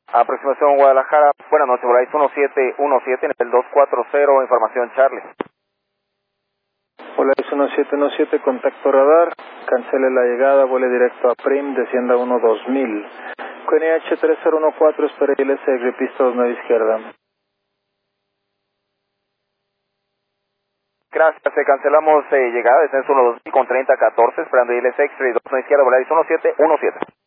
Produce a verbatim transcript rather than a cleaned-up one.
Aproximación Guadalajara, buenas noches, Volaris uno siete uno siete en el dos cuatro cero, información Charlie. Volaris uno siete uno siete, contacto radar, cancele la llegada, vuele directo a Prim, descienda uno dos mil. Q N H tres cero uno cuatro, espera I L S, gripista dos nueve izquierda. Gracias, eh, cancelamos eh, llegada, descenso uno dos mil con treinta catorce, esperando I L S X-Ray dos nueve izquierda, Volaris uno siete uno siete.